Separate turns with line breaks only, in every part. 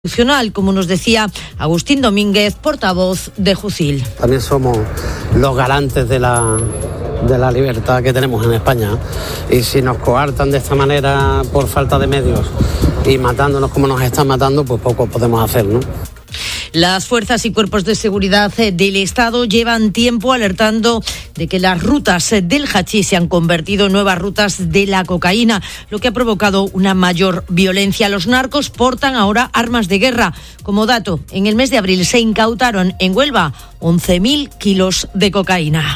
Constitucional, como nos decía Agustín Domínguez, portavoz de Jucil.
También somos los garantes de la libertad que tenemos en España, y si nos coartan de esta manera por falta de medios y matándonos como nos están matando, pues poco podemos hacer, ¿no?
Las fuerzas y cuerpos de seguridad del Estado llevan tiempo alertando de que las rutas del hachís se han convertido en nuevas rutas de la cocaína, lo que ha provocado una mayor violencia. Los narcos portan ahora armas de guerra. Como dato, en el mes de abril se incautaron en Huelva 11.000 kilos de cocaína.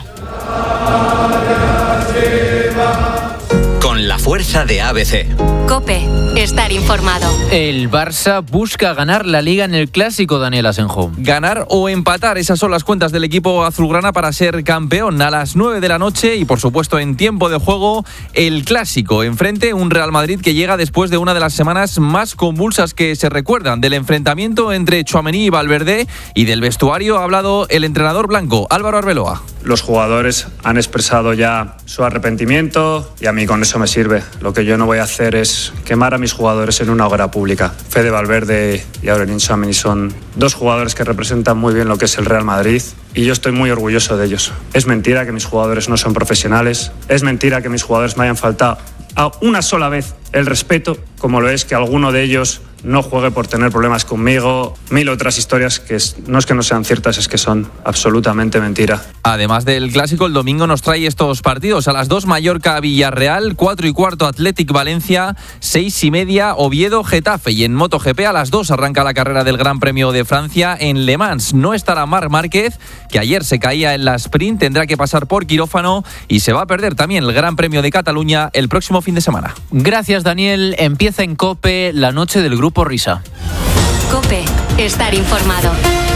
Con la fuerza de ABC.
COPE. Estar informado.
El Barça busca ganar la Liga en el Clásico, Daniel Asenjo.
Ganar o empatar, esas son las cuentas del equipo azulgrana para ser campeón. A las 9 de la noche y, por supuesto, en tiempo de juego, el Clásico. Enfrente, un Real Madrid que llega después de una de las semanas más convulsas que se recuerdan. Del enfrentamiento entre Tchouaméni y Valverde, y del vestuario ha hablado el entrenador blanco, Álvaro Arbeloa.
Los jugadores han expresado ya su arrepentimiento y a mí con eso me sirve. Lo que yo no voy a hacer es quemar a mis jugadores en una hoguera pública. Fede Valverde y Aurelien Tchouaméni son dos jugadores que representan muy bien lo que es el Real Madrid y yo estoy muy orgulloso de ellos. Es mentira que mis jugadores no son profesionales, es mentira que mis jugadores me hayan faltado a una sola vez el respeto, como lo es que alguno de ellos no juegue por tener problemas conmigo, mil otras historias que no es que no sean ciertas, es que son absolutamente mentira.
Además del Clásico, el domingo nos trae estos partidos. A las 2 Mallorca-Villarreal, 4:15 Athletic-Valencia, 6:30 Oviedo-Getafe. Y en MotoGP a las 2 arranca la carrera del Gran Premio de Francia en Le Mans. No estará Marc Márquez, que ayer se caía en la sprint, tendrá que pasar por quirófano y se va a perder también el Gran Premio de Cataluña el próximo fin de semana.
Gracias, Daniel. Empieza en COPE la noche del Grupo Risa.
COPE. Estar informado.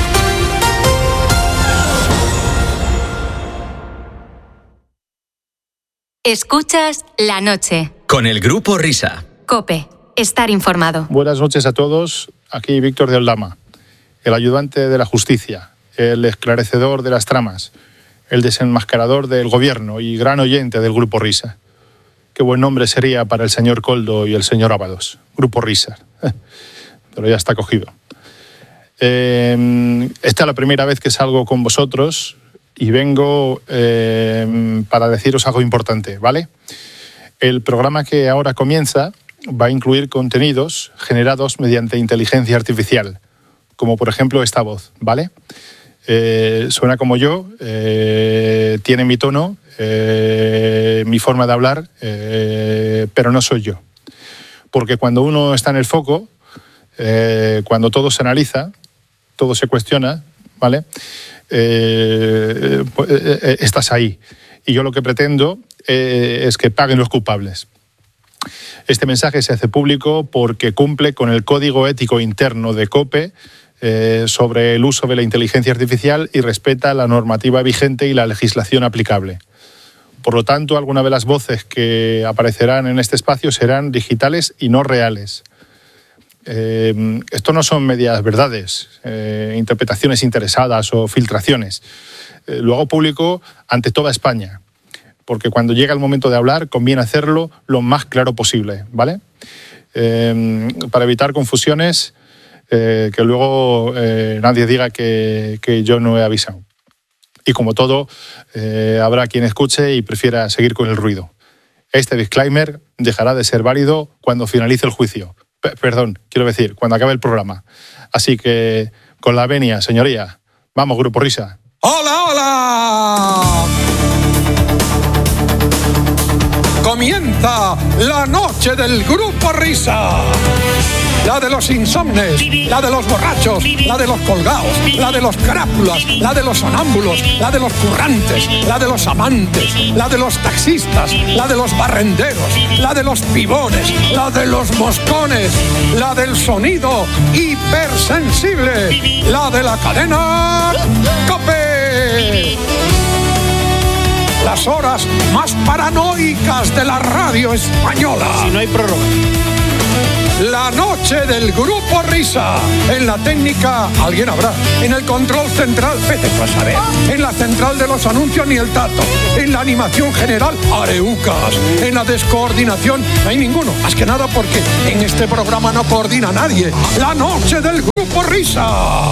Escuchas la noche.
Con el Grupo Risa.
COPE. Estar informado.
Buenas noches a todos. Aquí Víctor de Aldama, el ayudante de la justicia, el esclarecedor de las tramas, el desenmascarador del gobierno y gran oyente del Grupo Risa. Qué buen nombre sería para el señor Koldo y el señor Ábalos. Grupo Risa. Pero ya está cogido. Esta es la primera vez que salgo con vosotros y vengo para deciros algo importante, ¿vale? El programa que ahora comienza va a incluir contenidos generados mediante inteligencia artificial, como por ejemplo esta voz, ¿vale? Suena como yo, tiene mi tono, mi forma de hablar, pero no soy yo. Porque cuando uno está en el foco, cuando todo se analiza, todo se cuestiona, ¿vale? Estás ahí. Y yo lo que pretendo es que paguen los culpables. Este mensaje se hace público porque cumple con el código ético interno de COPE sobre el uso de la inteligencia artificial y respeta la normativa vigente y la legislación aplicable. Por lo tanto, algunas de las voces que aparecerán en este espacio serán digitales y no reales. Esto no son medias verdades, interpretaciones interesadas o filtraciones. Lo hago público ante toda España, porque cuando llega el momento de hablar conviene hacerlo lo más claro posible, ¿vale? Para evitar confusiones, que luego nadie diga que yo no he avisado. Y como todo, habrá quien escuche y prefiera seguir con el ruido. Este disclaimer dejará de ser válido cuando finalice el juicio. Quiero decir, cuando acabe el programa. Así que, con la venia, señoría, vamos, Grupo Risa.
¡Hola, hola! Comienza la noche del Grupo Risa. La de los insomnes, la de los borrachos, la de los colgados, la de los carápulas, la de los sonámbulos, la de los currantes, la de los amantes, la de los taxistas, la de los barrenderos, la de los pibones, la de los moscones, la del sonido hipersensible, la de la cadena COPE. Las horas más paranoicas de la radio española.
Si no hay prórroga.
La noche del Grupo Risa. En la técnica, alguien habrá. En el control central, vete tú a saber. En la central de los anuncios, ni el tato. En la animación general, areucas. En la descoordinación, no hay ninguno. Más que nada porque en este programa no coordina nadie. La noche del Grupo Risa.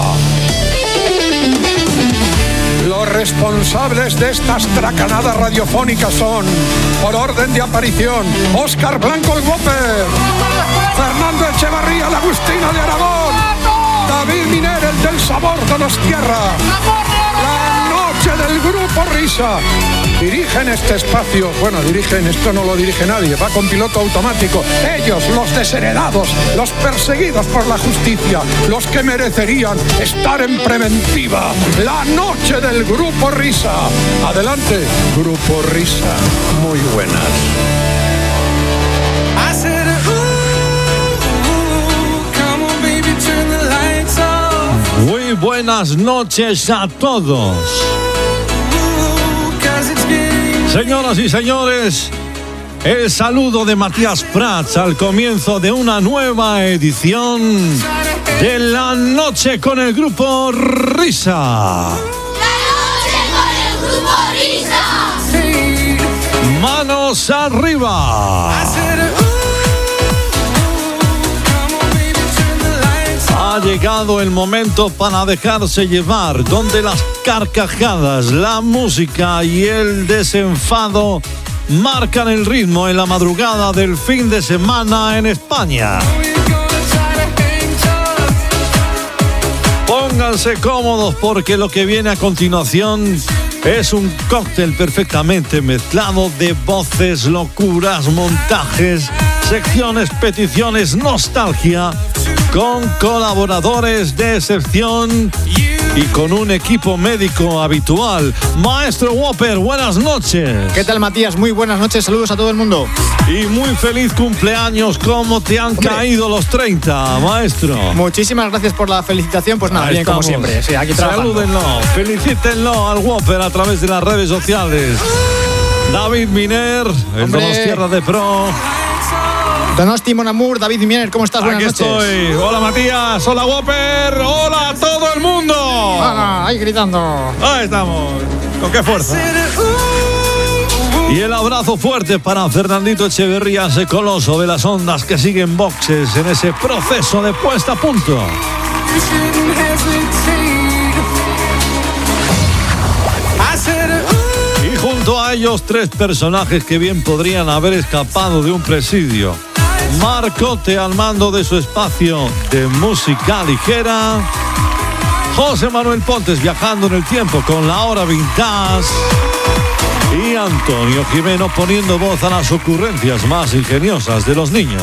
Los responsables de estas tracanadas radiofónicas son, por orden de aparición, Óscar Blanco el Whopper, Fernando Echevarría, la Agustina de Aragón, David Miner, el del sabor Donostierra. La noche del Grupo Risa. Dirigen este espacio, esto no lo dirige nadie, va con piloto automático. Ellos, los desheredados, los perseguidos por la justicia, los que merecerían estar en preventiva. La noche del Grupo Risa. Adelante, Grupo Risa. Muy buenas.
Muy buenas noches a todos. Señoras y señores, el saludo de Matías Prats al comienzo de una nueva edición de La Noche con el Grupo Risa.
¡La Noche con el Grupo Risa!
Manos arriba. Ha llegado el momento para dejarse llevar, donde las carcajadas, la música y el desenfado marcan el ritmo en la madrugada del fin de semana en España. Pónganse cómodos porque lo que viene a continuación es un cóctel perfectamente mezclado de voces, locuras, montajes, secciones, peticiones, nostalgia, con colaboradores de excepción y con un equipo médico habitual. Maestro Whopper, buenas noches.
¿Qué tal, Matías? Muy buenas noches, saludos a todo el mundo.
Y muy feliz cumpleaños. ¿Cómo te han caído los 30, maestro?
Muchísimas gracias por la felicitación. Pues nada, bien como siempre. Sí, aquí trabajando.
Salúdenlo, felicítenlo al Whopper a través de las redes sociales. David Miner, el Donostierra de Pro.
Donosti, Mon Amour, David Miner, ¿cómo estás? Buenas noches.
Aquí estoy. Hola, Matías. Hola, Whopper. Hola a todo el mundo.
Ahí gritando.
Ahí estamos. ¿Con qué fuerza? Y el abrazo fuerte para Fernandito Echeverría, ese coloso de las ondas que sigue en boxes en ese proceso de puesta a punto. Y junto a ellos, tres personajes que bien podrían haber escapado de un presidio. Marcote al mando de su espacio de música ligera. José Manuel Pontes viajando en el tiempo con la hora vintage. Y Antonio Jimeno poniendo voz a las ocurrencias más ingeniosas de los niños.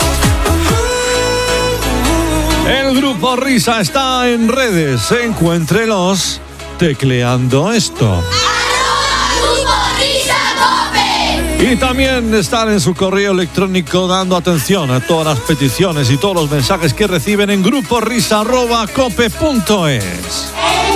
El Grupo Risa está en redes. Encuéntrelos tecleando esto. Y también están en su correo electrónico dando atención a todas las peticiones y todos los mensajes que reciben en gruporisa@cope.es.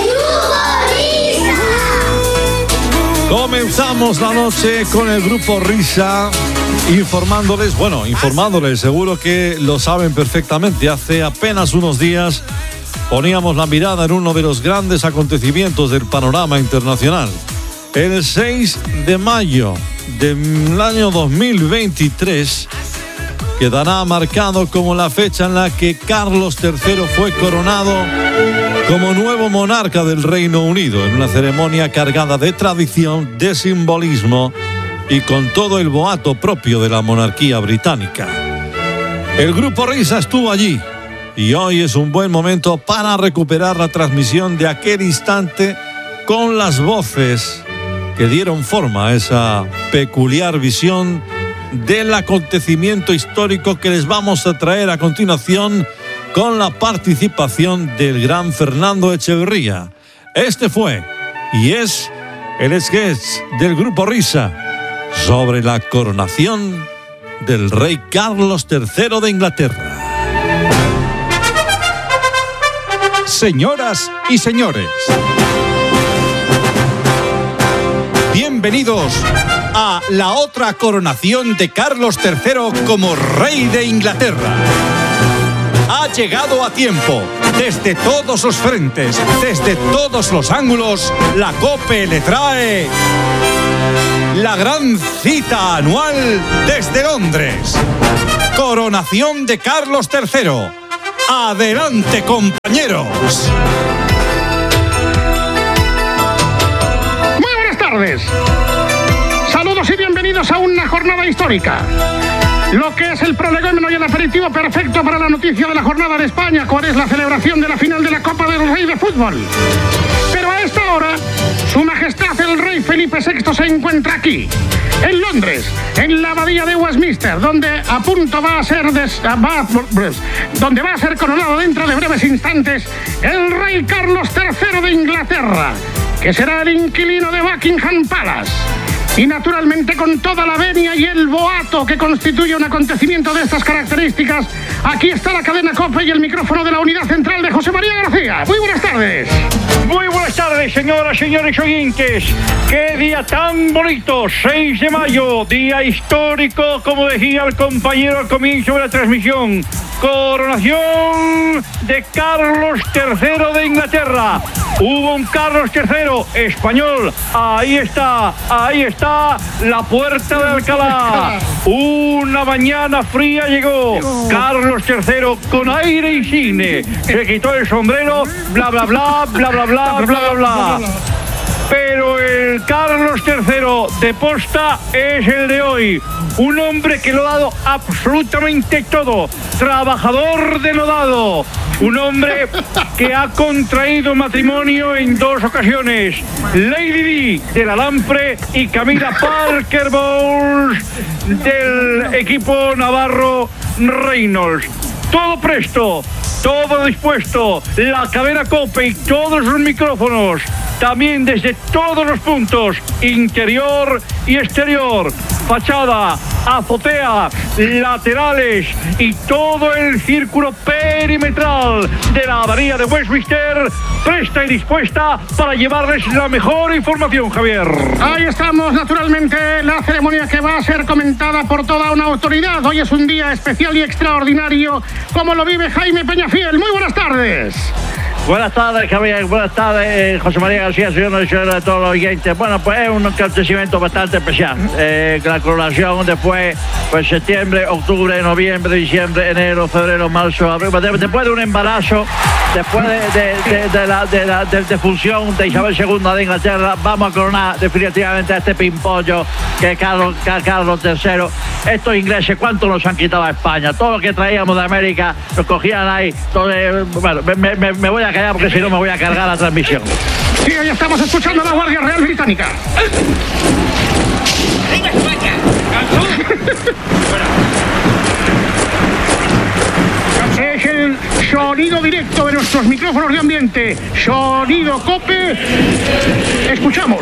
Comenzamos la noche con el Grupo Risa informándoles, seguro que lo saben perfectamente. Hace apenas unos días poníamos la mirada en uno de los grandes acontecimientos del panorama internacional. El 6 de mayo del año 2023 quedará marcado como la fecha en la que Carlos III fue coronado como nuevo monarca del Reino Unido, en una ceremonia cargada de tradición, de simbolismo y con todo el boato propio de la monarquía británica. El Grupo Risa estuvo allí y hoy es un buen momento para recuperar la transmisión de aquel instante con las voces que dieron forma a esa peculiar visión del acontecimiento histórico que les vamos a traer a continuación con la participación del gran Fernando Echeverría. Este fue y es el sketch del Grupo Risa sobre la coronación del rey Carlos III de Inglaterra.
Señoras y señores, bienvenidos a la otra coronación de Carlos III como rey de Inglaterra. ha llegado a tiempo. Desde todos los frentes, desde todos los ángulos, la COPE le trae la gran cita anual desde Londres. Coronación de Carlos III. Adelante, compañeros.
Muy buenas tardes. Saludos y bienvenidos a una jornada histórica. Lo que es el prolegómeno y el aperitivo perfecto para la noticia de la jornada de España, cuál es la celebración de la final de la Copa del Rey de Fútbol. Pero a esta hora, Su Majestad el Rey Felipe VI se encuentra aquí, en Londres, en la abadía de Westminster, donde a punto va a ser coronado dentro de breves instantes el Rey Carlos III de Inglaterra, que será el inquilino de Buckingham Palace. Y naturalmente, con toda la venia y el boato que constituye un acontecimiento de estas características, aquí está la cadena COPE y el micrófono de la unidad central de José María García. Muy buenas tardes.
Muy buenas tardes, señoras, señores oyentes. ¡Qué día tan bonito! 6 de mayo, día histórico, como decía el compañero al comienzo de la transmisión. Coronación de Carlos III de Inglaterra. Hubo un Carlos III español. Ahí está, la puerta de Alcalá. Una mañana fría llegó Carlos III con aire insigne. Se quitó el sombrero, bla, bla, bla, bla, bla, bla, bla, bla, bla. Pero el Carlos III de posta es el de hoy. Un hombre que lo ha dado absolutamente todo. Trabajador denodado. Un hombre que ha contraído matrimonio en 2 ocasiones. Lady Di del Alampre y Camila Parker Bowles del equipo navarro Reynolds. Todo presto, todo dispuesto. La cadena COPE y todos los micrófonos. También desde todos los puntos, interior y exterior, fachada, azotea, laterales y todo el círculo perimetral de la abadía de Westminster, presta y dispuesta para llevarles la mejor información, Javier.
Ahí estamos, naturalmente, la ceremonia que va a ser comentada por toda una autoridad. Hoy es un día especial y extraordinario, como lo vive Jaime Peñafiel. Muy buenas tardes.
Buenas tardes, Javier. Buenas tardes, José María García, señor y señora de todos los oyentes. Bueno, pues es un acontecimiento bastante especial. La coronación después, pues septiembre, octubre, noviembre, diciembre, enero, febrero, marzo, abril. Después de un embarazo, después de fusión de Isabel II de Inglaterra, vamos a coronar definitivamente a este pimpollo que es Carlos III. Estos ingleses, ¿cuánto nos han quitado a España? Todo lo que traíamos de América, lo cogían ahí. Bueno, me voy a callar porque si no me voy a cargar la transmisión.
Sí, hoy estamos escuchando a la Guardia Real Británica. Es el sonido directo de nuestros micrófonos de ambiente. Sonido COPE. Escuchamos.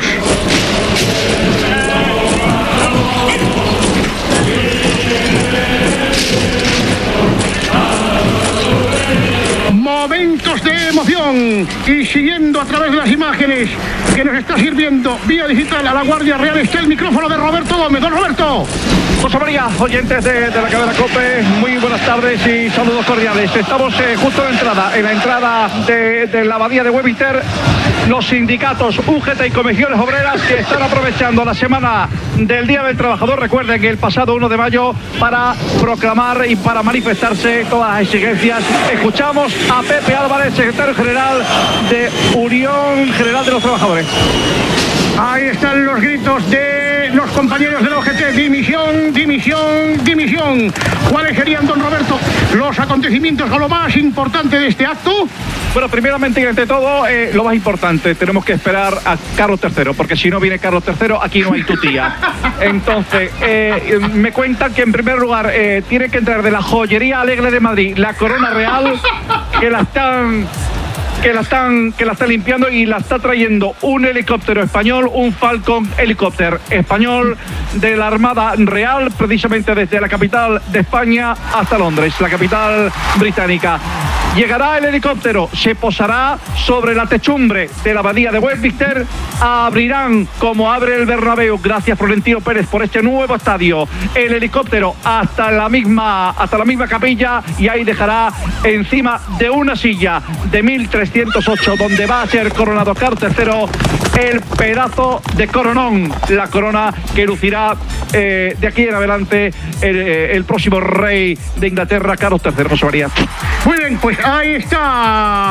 Momentos de emoción y siguiendo a través de las imágenes que nos está sirviendo vía digital a la Guardia Real está el micrófono de Roberto Gómez. Don Roberto.
José María, oyentes de la cadena COPE, muy buenas tardes y saludos cordiales. Estamos justo en la entrada de la abadía de Westminster. Los sindicatos UGT y comisiones obreras que están aprovechando la semana del Día del Trabajador, recuerden que el pasado 1 de mayo, para proclamar y para manifestarse todas las exigencias. Escuchamos a Pepe Álvarez, secretario general de Unión General de los Trabajadores.
Ahí están los gritos de los compañeros de la OGT. Dimisión, dimisión, dimisión. ¿Cuáles serían, don Roberto, los acontecimientos o lo más importante de este acto?
Bueno, primeramente y ante todo, lo más importante, tenemos que esperar a Carlos III, porque si no viene Carlos III, aquí no hay tutía. Entonces, me cuentan que en primer lugar tiene que entrar de la Joyería Alegre de Madrid la corona real, que la están limpiando y la está trayendo un helicóptero español, un Falcon helicóptero español de la Armada Real, precisamente desde la capital de España hasta Londres, la capital británica. Llegará el helicóptero, se posará sobre la techumbre de la abadía de Westminster, abrirán como abre el Bernabéu, gracias Florentino Pérez por este nuevo estadio, el helicóptero hasta la misma capilla, y ahí dejará encima de una silla de 1308 donde va a ser coronado Carlos III el pedazo de coronón, la corona que lucirá de aquí en adelante el próximo rey de Inglaterra, Carlos III. José María.
Muy bien, pues ahí está.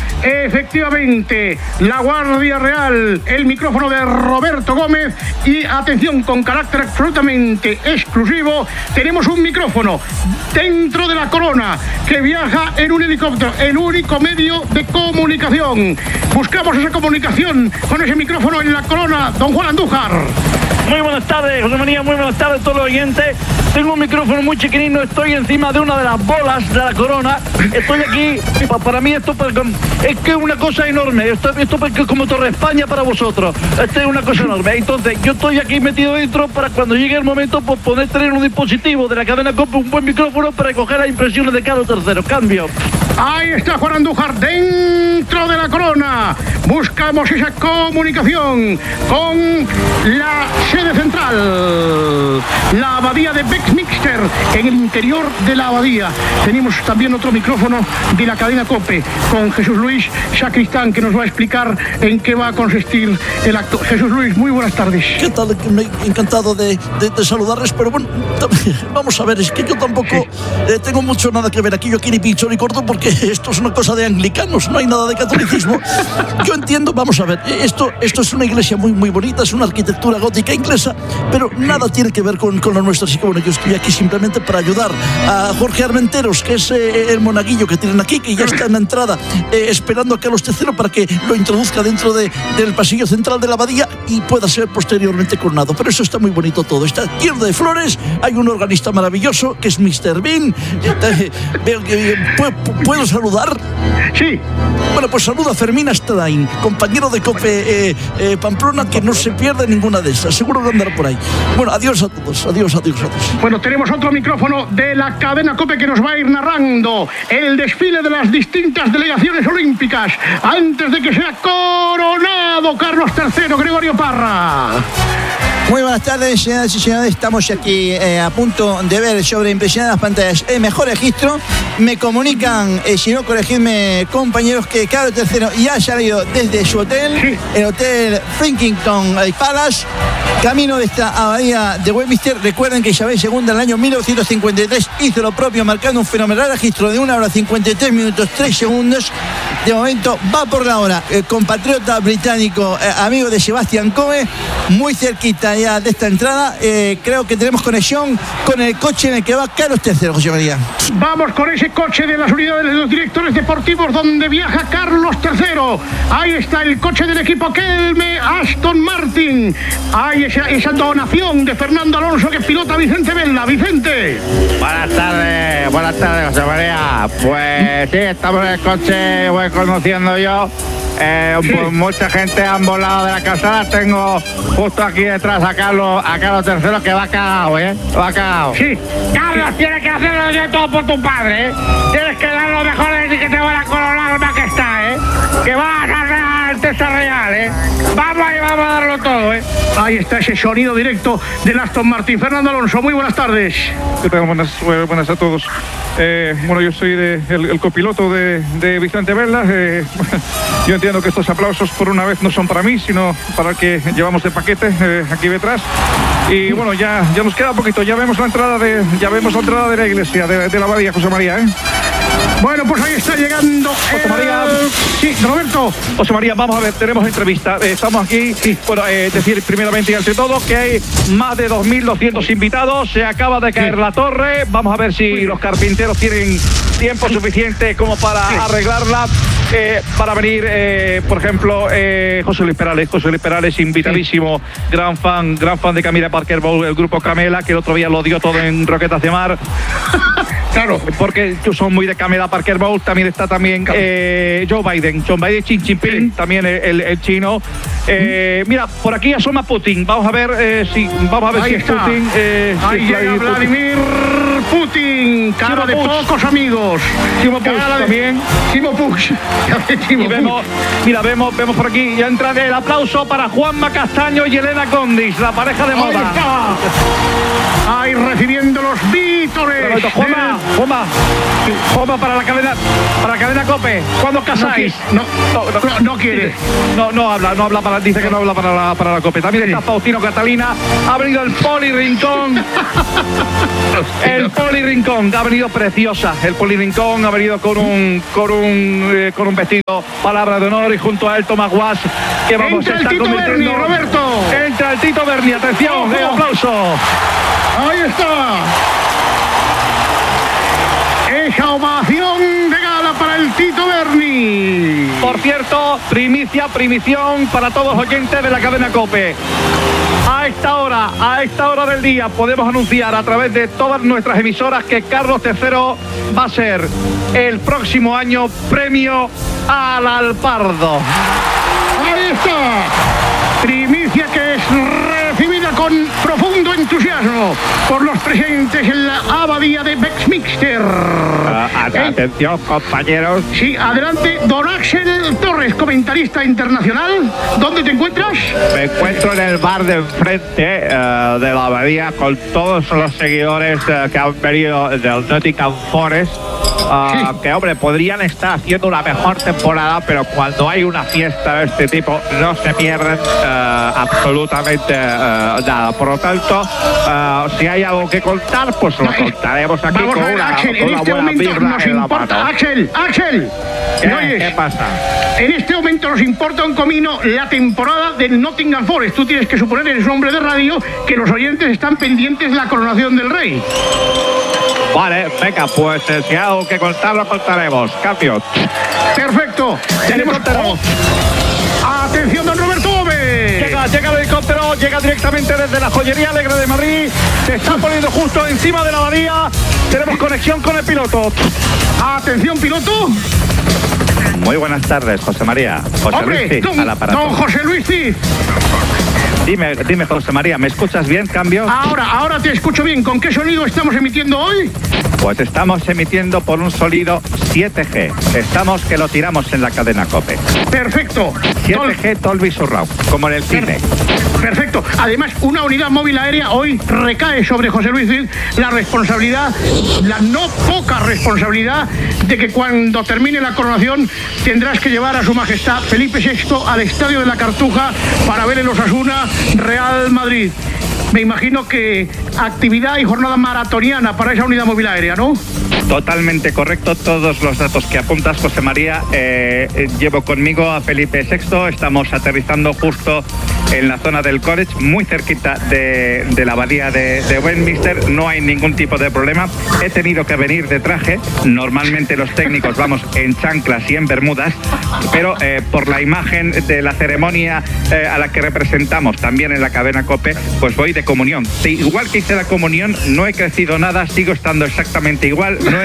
Efectivamente, la Guardia Real, el micrófono de Roberto Gómez, y atención, con carácter absolutamente exclusivo, tenemos un micrófono dentro de la corona que viaja en un helicóptero, el único medio de comunicación. Buscamos esa comunicación con ese micrófono en la corona, don Juan Andújar.
Muy buenas tardes, José María, muy buenas tardes a todos los oyentes. Tengo un micrófono muy chiquitino, estoy encima de una de las bolas de la corona. Estoy aquí, para mí esto es que es una cosa enorme. Esto es como Torre España para vosotros. Esto es una cosa enorme. Entonces, yo estoy aquí metido dentro para cuando llegue el momento, pues poder tener un dispositivo de la cadena COPE, un buen micrófono para coger las impresiones de Carlos III. Cambio.
Ahí está Juan Andújar, dentro de la corona. Buscamos esa comunicación con la sede central, la abadía de Westminster, en el interior de la abadía. Tenemos también otro micrófono de la cadena COPE con Jesús Luis Sacristán, que nos va a explicar en qué va a consistir el acto. Jesús Luis, muy buenas tardes.
¿Qué tal? Encantado de saludarles, pero bueno, vamos a ver, es que yo tampoco tengo mucho nada que ver aquí, yo aquí ni pincho ni corto, porque esto es una cosa de anglicanos, no hay nada de catolicismo. Yo entiendo, vamos a ver, esto es una iglesia muy, muy bonita, es una arquitectura gótica inglesa, pero nada tiene que ver con la nuestra. Así que bueno, yo estoy aquí simplemente para ayudar a Jorge Armenteros, que es el monaguillo que tienen aquí, que ya está en la entrada esperando a Carlos III para que lo introduzca dentro del pasillo central de la abadía y pueda ser posteriormente coronado. Pero eso está muy bonito todo, está lleno de flores, hay un organista maravilloso que es Mr. Bean. ¿Puedo saludar?
Sí.
Bueno, pues saluda a Fermín Astrain, compañero de COPE Pamplona, que no se pierde ninguna de esas, seguro que andará por ahí. Bueno, adiós a todos, adiós a todos.
Bueno, tenemos otro micrófono de la cadena COPE que nos va a ir narrando el desfile de las distintas delegaciones olímpicas antes de que sea coronado Carlos III. Gregorio Parra.
Muy buenas tardes, señoras y señores. Estamos aquí a punto de ver sobre impresionantes pantallas el mejor registro. Me comunican, si no corregidme, compañeros, que Carlos III ya ha salido desde su hotel, el Hotel Frinkington Palace, camino de esta abadía de Westminster. Recuerden que Isabel II en el año 1953 hizo lo propio, marcando un fenomenal registro de 1 hora 53 minutos 3 segundos. De momento va por la hora el compatriota británico, amigo de Sebastián Coe, muy cerquita ya de esta entrada. Creo que tenemos conexión con el coche en el que va Carlos III, José María.
Vamos con ese coche de las unidades de los directores deportivos donde viaja Carlos III. Ahí está el coche del equipo Kelme Aston Martin. Hay esa donación de Fernando Alonso que pilota Vicente Vela. Vicente.
Buenas tardes, José María. Pues sí, estamos en el coche, voy conociendo yo. Pues mucha gente han volado de la calzada. Tengo justo aquí detrás a Carlos III, que va cagado, va cagado.
Sí, Carlos, tienes que hacerlo de todo por tu padre, Tienes que dar lo mejor de ti, que te van a coronar más que está, Que vas a la Alteza Real, Vamos a darlo todo, Ahí está ese sonido directo del Aston Martin. Fernando Alonso, muy buenas tardes.
¿Qué tal? Buenas a todos. Bueno, yo soy el copiloto de Vicente Vela. Yo entiendo que estos aplausos por una vez no son para mí, sino para el que llevamos de paquete aquí detrás. Y bueno, ya nos queda poquito. Ya vemos la entrada de la iglesia de la abadía, José María,
Bueno, pues ahí está llegando
José María.
Sí, Roberto.
José María, vamos a ver, tenemos entrevista. Estamos aquí, bueno, decir primeramente y ante todo que hay más de 2.200 invitados. Se acaba de caer la torre. Vamos a ver si los carpinteros tienen tiempo suficiente como para arreglarla. Para venir, por ejemplo, José Luis Perales, invitadísimo, gran fan de Camila Parker Bowles, el grupo Camela, que el otro día lo dio todo en Roquetas de Mar. Claro, porque son muy de Camila Parker Bowles. También está Joe Biden, Xi Jinping, también el chino. Mira, por aquí asoma Putin. Vamos a ver si es Putin.
Ahí llega Vladimir Putin, cara de pocos amigos.
Timo Puig también.
Timo Puig.
Y vemos por aquí, ya entra el aplauso para Juanma Castaño y Elena Condis, la pareja de moda.
Ahí recibiendo los vítores.
Juanma para la cadena COPE. ¿Cuándo casáis?
No quiere.
No habla, dice que no habla para la COPE. También está Faustino Catalina. Ha venido el Poli Rincón. El Poli Rincón ha venido preciosa. El Poli Rincón ha venido con un vestido, palabra de honor, y junto a él Tomás Guas, que vamos a estar convirtiendo.
Berni, Roberto.
Entra el Tito Berni, atención, el aplauso.
Ahí está. Esa ovación de gala para el Tito Berni.
Por cierto, primición para todos los oyentes de la cadena COPE. A esta hora del día podemos anunciar a través de todas nuestras emisoras que Carlos III va a ser el próximo año premio al Alpardo.
Ahí está. Primicia que es recibida con profundo entusiasmo por los presentes en la abadía de Westminster.
Atención, compañeros.
Sí, adelante, don Axel Torres, comentarista internacional. ¿Dónde te encuentras?
Me encuentro en el bar de enfrente de la abadía con todos los seguidores que han venido del Nottingham Forest. Que, hombre, podrían estar haciendo una mejor temporada, pero cuando hay una fiesta de este tipo no se pierden absolutamente nada. Por lo tanto, si hay algo que contar, pues lo contaremos aquí.
Vamos
con
a ver,
una,
Axel,
con
en
una
este
buena
momento
birra
nos
en la
importa.
mano.
Axel,
¿Qué pasa?
En este momento nos importa un comino la temporada del Nottingham Forest. Tú tienes que suponer, eres un hombre de radio, que los oyentes están pendientes de la coronación del rey.
Vale, venga, pues si hay algo que contar, lo contaremos. Cambio.
Perfecto. Tenemos... Atención, don Roberto Gómez.
Llega el helicóptero, llega directamente desde la Joyería Alegre de Madrid. Se está poniendo justo encima de la abadía. Tenemos conexión con el piloto.
Atención, piloto.
Muy buenas tardes, José María.
Hombre, don José Luis Cid.
Dime, José María, ¿me escuchas bien, cambio?
Ahora te escucho bien. ¿Con qué sonido estamos emitiendo hoy?
Pues estamos emitiendo por un sonido 7G. Estamos que lo tiramos en la cadena COPE.
Perfecto.
7G Dolby Surround, como en el cine.
Perfecto. Además, una unidad móvil aérea hoy recae sobre José Luis Cid la responsabilidad, la no poca responsabilidad, de que cuando termine la coronación tendrás que llevar a su majestad Felipe VI al Estadio de la Cartuja para ver el Osasuna Real Madrid. Me imagino que actividad y jornada maratoniana para esa unidad móvil aérea, ¿no?
Totalmente correcto, todos los datos que apuntas, José María. Llevo conmigo a Felipe VI, estamos aterrizando justo en la zona del college, muy cerquita de la abadía de Westminster. No hay ningún tipo de problema. He tenido que venir de traje. Normalmente los técnicos vamos en chanclas y en bermudas, pero por la imagen de la ceremonia a la que representamos también en la cadena COPE, pues voy de comunión. Igual que hice la comunión, no he crecido nada, sigo estando exactamente igual, no he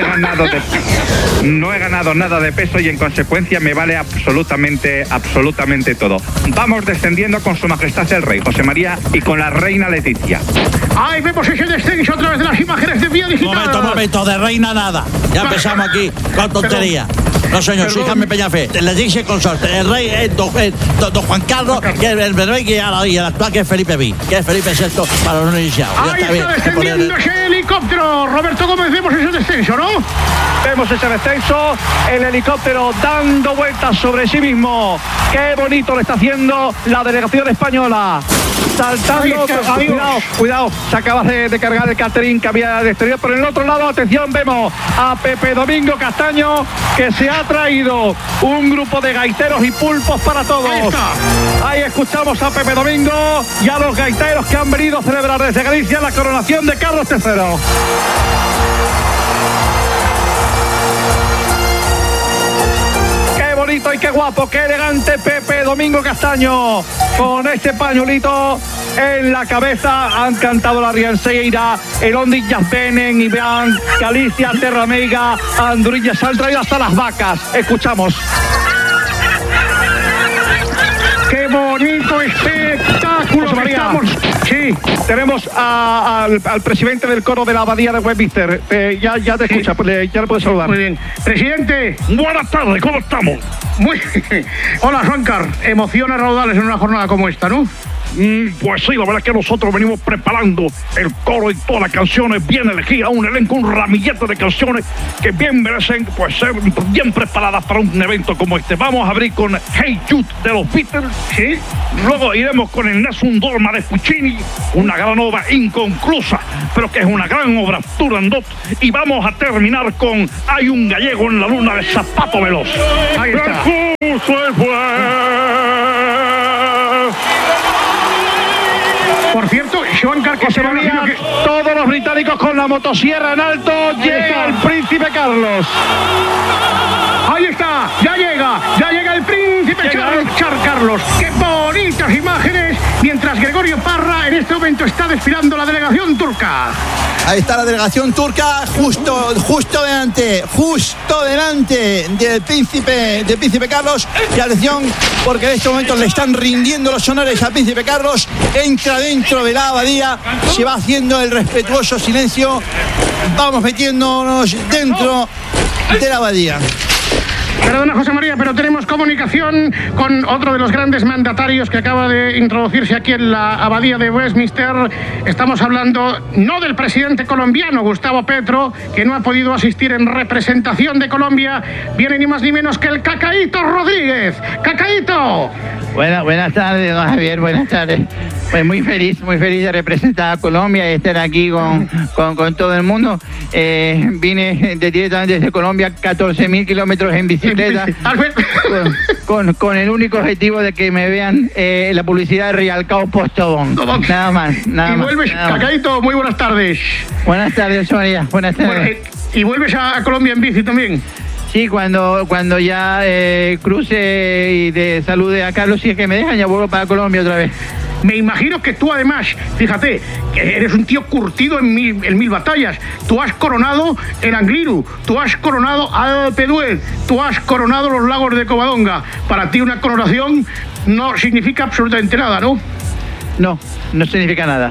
ganado nada de peso y en consecuencia me vale absolutamente todo. Vamos descendiendo con su majestad el rey José María y con la reina Leticia.
¡Ay, vemos ese descenso a través de las imágenes de Vía Digital!
Momento, de reina nada. Ya empezamos aquí con tontería. No, señor, soy Jaime Peñafé. Le dice consorte. El rey es don Juan Carlos, que es el rey, y el actual que es Felipe V, que es Felipe VI para los no iniciados.
Ahí está descendiendo ese helicóptero. Roberto Gómez, vemos ese descenso, ¿no?
Vemos ese descenso, el helicóptero dando vueltas sobre sí mismo. Qué bonito lo está haciendo la delegación española. Saltando, cuidado, se acaba de cargar el catering que había de exterior. Por el otro lado, atención, vemos a Pepe Domingo Castaño, que se ha traído un grupo de gaiteros y pulpos para todos. Ahí escuchamos a Pepe Domingo y a los gaiteros que han venido a celebrar desde Galicia la coronación de Carlos III. Bonito y qué guapo, qué elegante Pepe Domingo Castaño, con este pañuelito en la cabeza. Han cantado la Rianseira, el Ondillas Benen, Iván, Galicia, Terra Meiga, Andurillas, han traído hasta las vacas. Escuchamos.
¡Qué bonito espectáculo!
María.
Sí,
Sí, tenemos al presidente del coro de la abadía de Westminster. Ya te escucha, ya le puedes saludar.
Muy bien. Presidente.
Buenas tardes, ¿cómo estamos?
Muy bien. Hola, Juancar. Emociones raudales en una jornada como esta, ¿no?
Pues sí, la verdad es que nosotros venimos preparando el coro y todas las canciones bien elegidas, un elenco, un ramillete de canciones que bien merecen pues ser bien preparadas para un evento como este. Vamos a abrir con Hey Jude de los Beatles, ¿sí? Luego iremos con el Nessun Dorma de Puccini, una gran obra inconclusa, pero que es una gran obra Turandot, y vamos a terminar con Hay un gallego en la luna de Zapato Veloz.
Ahí está. Por cierto, Juancar, que se va a
todos los británicos con la motosierra en alto. Llega el príncipe Carlos.
Ahí está, ya llega el príncipe Carlos. ¡Qué bonitas imágenes! Mientras Gregorio Parra en este momento está desfilando la delegación turca.
Ahí está la delegación turca, justo delante del príncipe Carlos. Y atención, porque en este momento le están rindiendo los honores al príncipe Carlos. Entra dentro de la abadía, se va haciendo el respetuoso silencio. Vamos metiéndonos dentro de la abadía.
Perdona, José María, pero tenemos comunicación con otro de los grandes mandatarios que acaba de introducirse aquí en la abadía de Westminster. Estamos hablando no del presidente colombiano, Gustavo Petro, que no ha podido asistir en representación de Colombia. Viene ni más ni menos que el Cacaíto Rodríguez. ¡Cacaíto!
Buenas tardes, don Javier, buenas tardes. Pues muy feliz de representar a Colombia y estar aquí con todo el mundo. Vine directamente desde Colombia, 14.000 kilómetros en bicicleta, con el único objetivo de que me vean la publicidad de Rialcao Postobón. Nada más.
Y vuelves, Cacaíto, muy buenas tardes.
Buenas tardes, María, buenas tardes.
Bueno, ¿y vuelves a Colombia en bici también?
Sí, cuando ya cruce y de salude a Carlos, si es que me dejan, ya vuelvo para Colombia otra vez.
Me imagino que tú además, fíjate, que eres un tío curtido en mil batallas. Tú has coronado el Angliru, tú has coronado Alpe d'Huez, tú has coronado los lagos de Covadonga. Para ti una coronación no significa absolutamente nada, ¿no?
No significa nada.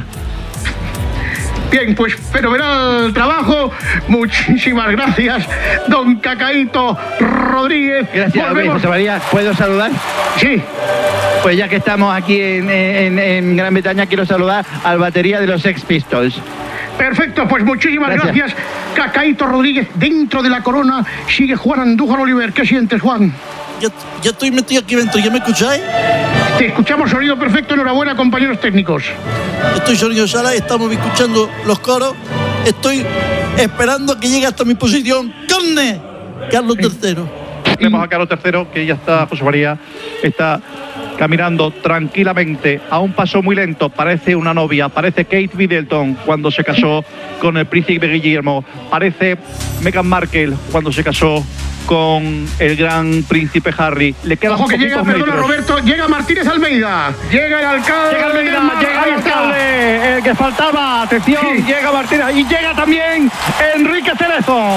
Bien, pues fenomenal trabajo. Muchísimas gracias, don Cacaíto Rodríguez.
Gracias, José María. ¿Puedo saludar?
Sí.
Pues ya que estamos aquí en Gran Bretaña, quiero saludar al batería de los Sex Pistols.
Perfecto, pues muchísimas gracias, Cacaíto Rodríguez. Dentro de la corona sigue Juan Andújar Oliver. ¿Qué sientes, Juan?
Ya estoy metido aquí dentro, ¿ya me escucháis?
Te escuchamos, sonido perfecto. Enhorabuena, compañeros técnicos.
Estoy sonido sala, estamos escuchando los coros. Estoy esperando a que llegue hasta mi posición. ¡Carne! Carlos III.
Vemos a Carlos III, que ya está, José María, está caminando tranquilamente a un paso muy lento. Parece una novia, parece Kate Middleton cuando se casó con el príncipe Guillermo, parece Meghan Markle cuando se casó con el gran príncipe Harry. Le queda
ojo que llega, perdona Roberto, llega Martínez Almeida, llega el alcalde,
llega el alcalde, el que faltaba, atención, sí. Llega Martínez y llega también Enrique Cerezo.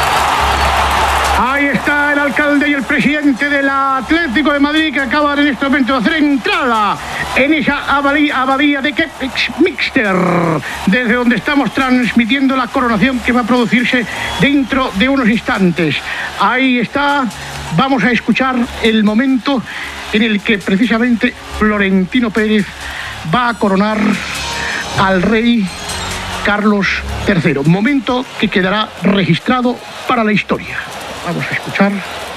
Ahí está el alcalde y el presidente del Atlético de Madrid, que acaban en este momento de hacer entrada en esa abadía de Westminster, desde donde estamos transmitiendo la coronación que va a producirse dentro de unos instantes. Ahí está, vamos a escuchar el momento en el que precisamente Florentino Pérez va a coronar al rey Carlos III. Momento que quedará registrado para la historia. Vamos a escuchar.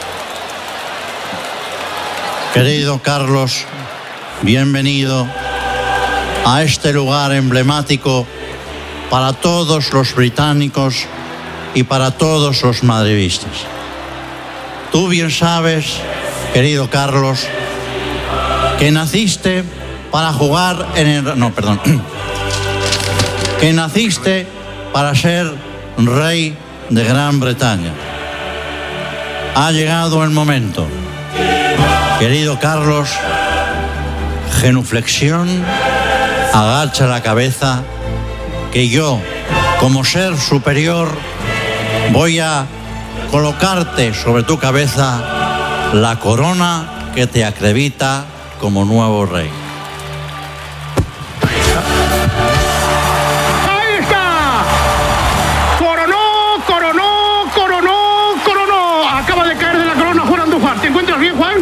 Querido Carlos, bienvenido a este lugar emblemático para todos los británicos y para todos los madridistas. Tú bien sabes, querido Carlos, que naciste para jugar en el... No, perdón. Que naciste para ser rey de Gran Bretaña. Ha llegado el momento. Querido Carlos, genuflexión, agacha la cabeza, que yo, como ser superior, voy a colocarte sobre tu cabeza la corona que te acredita como nuevo rey.
escuchas bien, Juan?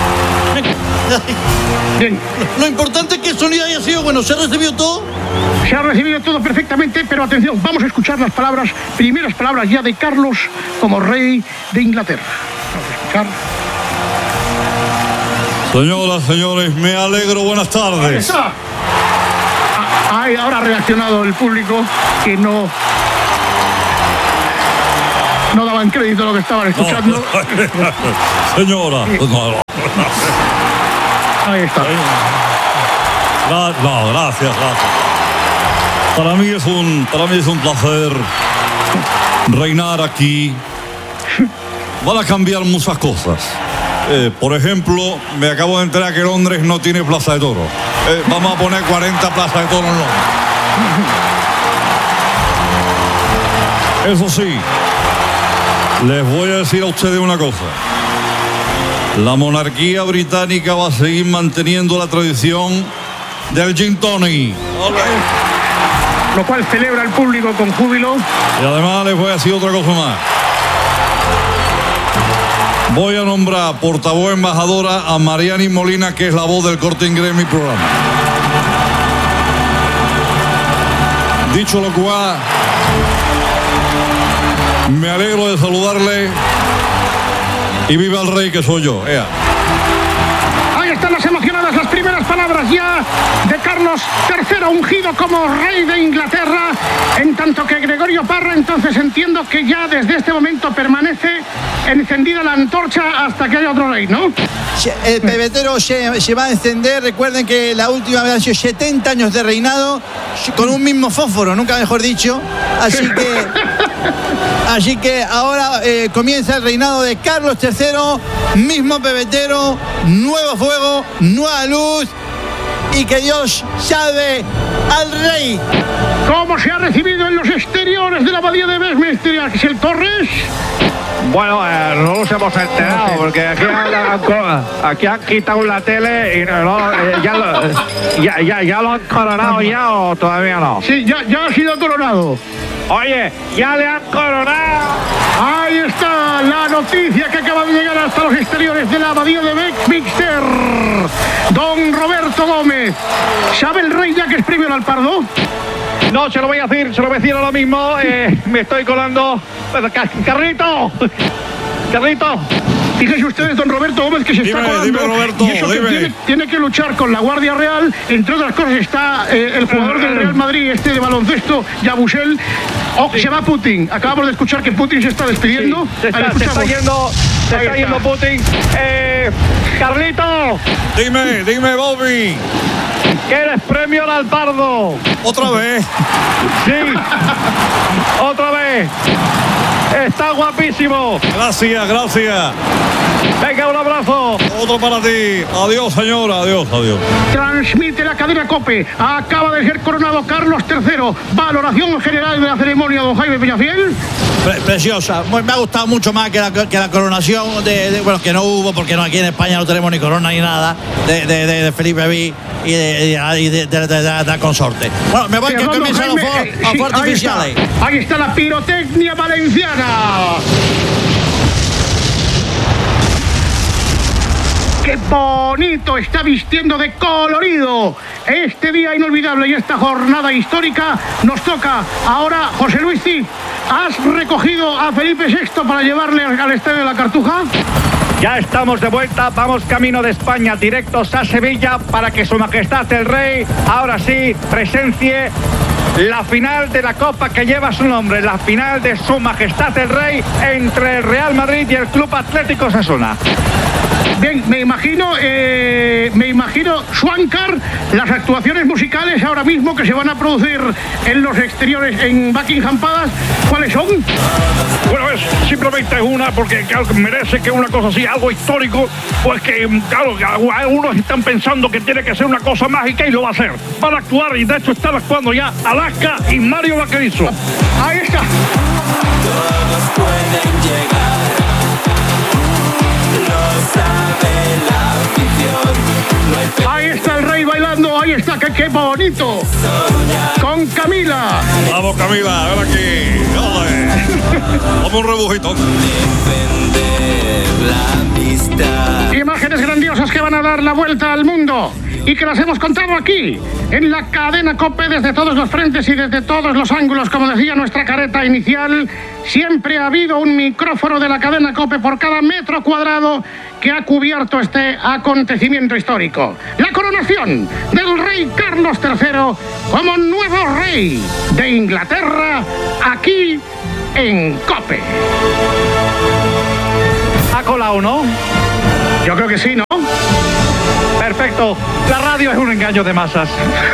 Bien.
Lo importante es que el sonido haya sido bueno. ¿Se ha recibido todo?
Se ha recibido todo perfectamente, pero atención, vamos a escuchar las primeras palabras ya de Carlos como rey de Inglaterra. Vamos a escuchar.
Señoras, señores, me alegro. Buenas tardes.
Ahora ha reaccionado el público que no daban crédito a lo que estaban escuchando.
Señora.
Ahí está.
Gracias. Para mí es un placer reinar aquí. Van a cambiar muchas cosas. Por ejemplo, me acabo de enterar que Londres no tiene plaza de toros. Vamos a poner 40 plazas de toros en Londres. Eso sí, les voy a decir a ustedes una cosa. La monarquía británica va a seguir manteniendo la tradición del gin tonic.
Lo cual celebra el público con júbilo.
Y además les voy a decir otra cosa más. Voy a nombrar portavoz embajadora a Mariani Molina, que es la voz del Corte Inglés en mi programa. Dicho lo cual, me alegro de saludarle y viva el rey que soy yo.
Ahí están las emocionadas, las primeras palabras ya de Carlos III, ungido como rey de Inglaterra, en tanto que Gregorio Parra, entonces entiendo que ya desde este momento permanece encendida la antorcha hasta que haya otro rey, ¿no?
El pebetero se va a encender. Recuerden que la última vez han sido 70 años de reinado con un mismo fósforo, nunca mejor dicho. Así que ahora comienza el reinado de Carlos III, mismo pebetero, nuevo fuego, nueva luz, y que Dios salve al rey.
¿Cómo se ha recibido en los exteriores de la abadía de Westminster, Axel Torres?
Bueno, no nos hemos enterado porque aquí han quitado la tele y ya lo han coronado ya o todavía no.
Sí, ya ha sido coronado.
Oye, ya le han coronado.
Ahí está la noticia que acaba de llegar hasta los exteriores de la abadía de Westminster. Don Roberto Gómez, ¿sabe el rey ya que es premio al Pardo?
No, se lo voy a decir ahora mismo. Me estoy colando. ¡Carrito!
Fíjense ustedes, don Roberto Gómez, que se está colando.
Dime, Roberto,
y eso que tiene que luchar con la Guardia Real. Entre otras cosas está el jugador del Real Madrid, de baloncesto, Yabusel. Se va Putin. Acabamos de escuchar que Putin se está despidiendo.
Sí, se está yendo Putin. Carlito.
Dime, Bobby.
¿Quieres premio al Pardo?
¿Otra vez?
Sí. Otra vez. Está guapísimo.
Gracias.
Venga, un abrazo.
Otro para ti. Adiós, señora. Adiós.
Transmite la cadena COPE. Acaba de ser coronado Carlos III. Valoración general de la ceremonia, don Jaime Peñafiel.
Preciosa. Me ha gustado mucho más que la coronación bueno, que no hubo, porque aquí en España no tenemos ni corona ni nada, de Felipe V y de la consorte. Bueno, me voy, que comienzan los fuegos artificiales.
Ahí está la pirotecnia valenciana. ¡Qué bonito! Está vistiendo de colorido este día inolvidable y esta jornada histórica. Nos toca ahora, José Luis Cid. ¿Has recogido a Felipe VI para llevarle al Estadio de la Cartuja?
Ya estamos de vuelta, vamos camino de España, directos a Sevilla, para que Su Majestad el Rey, ahora sí, presencie la final de la Copa que lleva su nombre, la final de Su Majestad el Rey entre el Real Madrid y el Club Atlético Osasuna.
Bien, me imagino, Swankar, las actuaciones musicales ahora mismo que se van a producir en los exteriores en Buckingham Palace, ¿cuáles son?
Bueno, es simplemente una, porque claro, merece que una cosa así, algo histórico, pues que, claro, algunos están pensando que tiene que ser una cosa mágica y lo va a hacer. Van a actuar, y de hecho están actuando ya Alaska y Mario Vaquerizo.
Ahí está.
Todos pueden llegar.
Ahí está el rey bailando, ahí está, qué bonito. Con Camila.
Vamos, Camila, ven aquí. Vamos un rebujito.
Imágenes grandiosas que van a dar la vuelta al mundo y que las hemos contado aquí, en la cadena COPE, desde todos los frentes y desde todos los ángulos. Como decía nuestra careta inicial, siempre ha habido un micrófono de la cadena COPE por cada metro cuadrado que ha cubierto este acontecimiento histórico. La coronación del rey Carlos III como nuevo rey de Inglaterra, aquí en COPE.
¿Ha colado, no?
Yo creo que sí, ¿no?
Perfecto. La radio es un engaño de masas.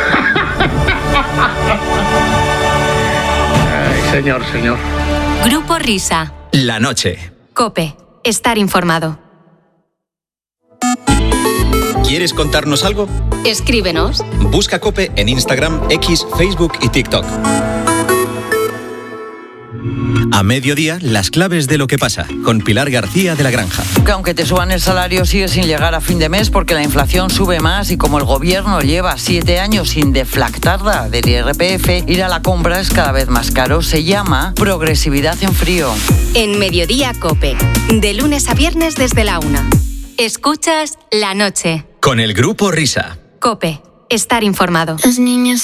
Ay, señor.
Grupo Risa.
La noche.
COPE. Estar informado.
¿Quieres contarnos algo?
Escríbenos.
Busca COPE en Instagram, X, Facebook y TikTok. A mediodía, las claves de lo que pasa, con Pilar García de La Granja.
Que aunque te suban el salario, sigue sin llegar a fin de mes porque la inflación sube más y como el gobierno lleva 7 años sin deflactarla del IRPF, ir a la compra es cada vez más caro. Se llama progresividad en frío.
En Mediodía COPE. De lunes a viernes desde la 1. Escuchas La Noche.
Con el Grupo Risa.
COPE. Estar informado.
Los niños